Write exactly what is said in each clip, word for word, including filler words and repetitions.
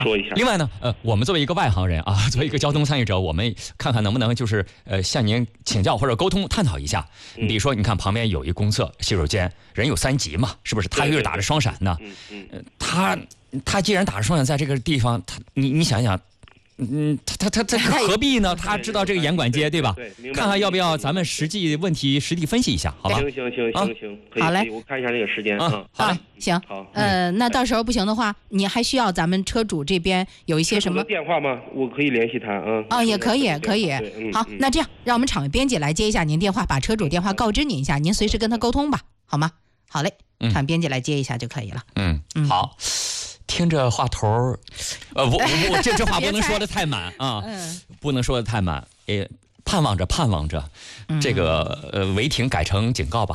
说一下。 另外呢，呃，我们作为一个外行人啊，作为一个交通参与者，我们看看能不能就是呃向您请教或者沟通探讨一下。嗯、比如说，你看旁边有一公厕洗手间，人有三急嘛，是不是？他又是打着双闪呢， 嗯嗯， 呃、他他既然打着双闪，在这个地方，他你你想想。嗯，他他他他何必呢？他知道这个严管街，对吧？ 对， 看看要不要咱们实际问题实地分析一下，好吧？ 行行行行行， 好嘞， 我看一下那个时间啊。好嘞， 行。 好， 呃，那到时候不行的话，你还需要咱们车主这边有一些什么电话吗？我可以联系他，嗯。 啊，也可以，可以。好，那这样让我们场编辑来接一下您电话，把车主电话告知您一下，您随时跟他沟通吧，好吗？好嘞，场编辑来接一下就可以了。 嗯嗯，好。听着话头儿，呃，我我我这这话不能说的太满啊，嗯、不能说的太满，也盼望着盼望着，嗯、这个呃违停改成警告吧。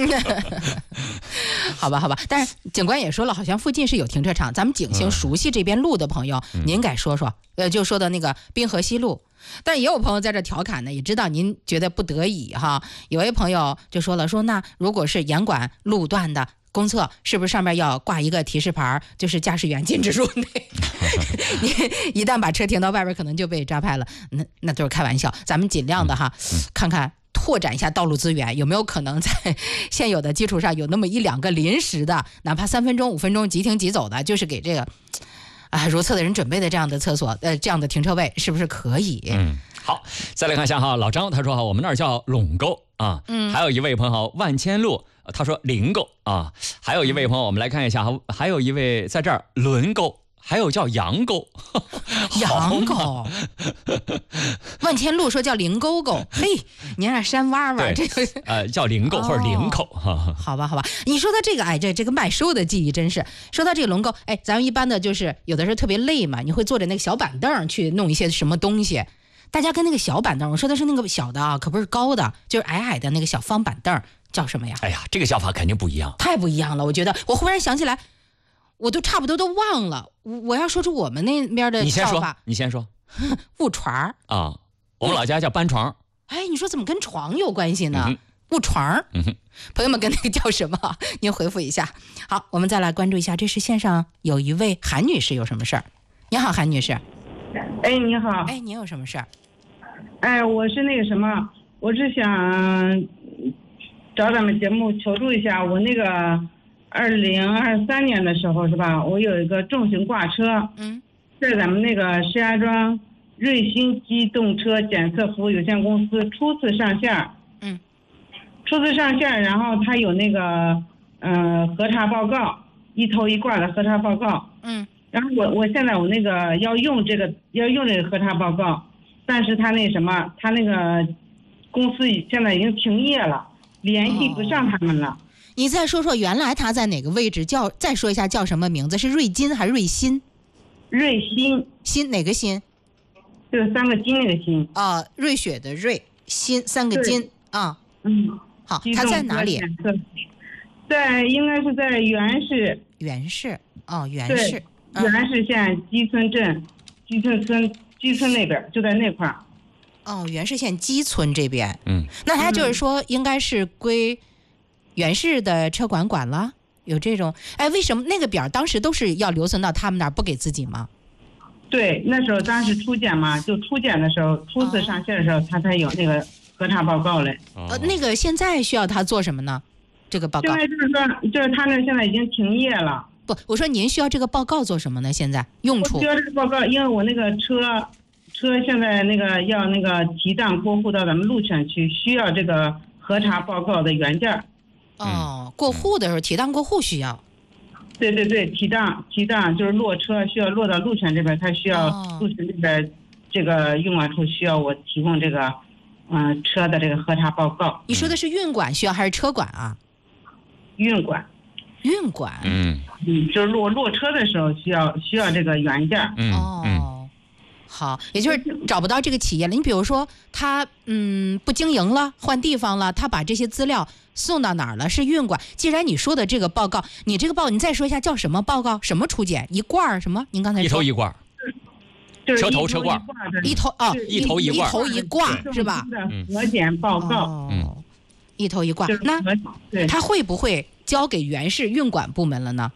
好吧好吧，但是警官也说了，好像附近是有停车场，咱们景星熟悉这边路的朋友，嗯、您该说说，呃，就说的那个滨河西路。但也有朋友在这调侃呢，也知道您觉得不得已哈。有位朋友就说了，说那如果是严管路段的公厕，是不是上面要挂一个提示牌，就是驾驶员禁止入内？你一旦把车停到外边，可能就被抓拍了。那那都是开玩笑，咱们尽量的哈，看看拓展一下道路资源，有没有可能在现有的基础上有那么一两个临时的，哪怕三分钟、五分钟即停即走的，就是给这个。啊，如厕的人准备的这样的厕所，呃，这样的停车位是不是可以？ 嗯，好，再来看一下哈，老张他说哈，我们那儿叫垄沟啊，嗯，还有一位朋友万千路，他说林沟啊，还有一位朋友，我们来看一下哈，还有一位在这儿轮沟。还有叫羊沟， 羊沟，万千路说叫灵沟沟，嘿，你让山洼洼，这个呃叫灵沟或者灵口哈、 哦。好吧，好吧，你说到这个，哎，这这个卖收的记忆真是。说到这个龙沟，哎，咱们一般的就是有的时候特别累嘛，你会坐着那个小板凳去弄一些什么东西。大家跟那个小板凳，我说的是那个小的啊，可不是高的，就是矮矮的那个小方板凳，叫什么呀？ 哎呀，这个叫法肯定不一样， 太不一样了。我觉得，我忽然想起来。我都差不多都忘了，我要说出我们那边的叫法。 你先说， 你先说。误床啊，我们老家叫搬床。 哎，你说怎么跟床有关系呢？嗯、误床、嗯。朋友们跟那个叫什么？您回复一下。好，我们再来关注一下，这是线上有一位韩女士有什么事儿？你好，韩女士。 哎，你好。 哎，你有什么事儿？ 哎，我是那个什么，我是想找咱们节目求助一下，我那个。二零二三年的时候是吧？我有一个重型挂车，嗯，在咱们那个石家庄瑞星机动车检测服务有限公司初次上线，嗯，初次上线，然后他有那个呃核查报告，一头一挂的核查报告，嗯，然后我我现在我那个要用这个要用这个核查报告，但是他那什么，他那个公司现在已经停业了，联系不上他们了。哦， 你再说说原来他在哪个位置？叫再说一下叫什么名字？是瑞金还是瑞新？ 瑞新， 新哪个新？ 就是三个金那个新。 啊，瑞雪的瑞，新三个金啊。 嗯， 好，他在哪里？ 在应该是在原市。 原市哦，原市。 嗯、原市县基村镇，基村村基村那边就在那块儿。 哦，原市县基村这边。嗯，那他就是说应该是归。原市的车管管了，有这种哎，为什么那个表当时都是要留存到他们那儿，不给自己吗？ 对，那时候当时初检嘛，就初检的时候，初次上线的时候，他才有那个核查报告嘞。 呃，那个现在需要他做什么呢？这个报告？ 现在就是说，就是他那现在已经停业了。 不，我说您需要这个报告做什么呢？现在用处？ 我需要这个报告，因为我那个车车现在那个要那个提档过户到咱们路权去，需要这个核查报告的原件。 哦，过户的时候提档过户需要。 对对对，提档提档就是落车需要落到路权这边，他需要路权这边这个运管处需要我提供这个嗯、呃、车的这个核查报告。 你说的是运管需要还是车管啊？ 运管。 运管。 嗯嗯，就是落落车的时候需要需要这个原件。 嗯哦。好，也就是找不到这个企业了。你比如说他嗯不经营了，换地方了，他把这些资料送到哪儿了？是运管。既然你说的这个报告，你这个报你再说一下叫什么报告？什么初检？一罐什么？您刚才说一头一罐， 就是车头车罐， 一头哦， 一头一罐， 一头一罐是吧？ 核检报告， 哦，一头一罐。那他会不会交给原市运管部门了呢？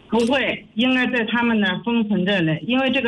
不会，应该在他们那儿封存着嘞，因为这个。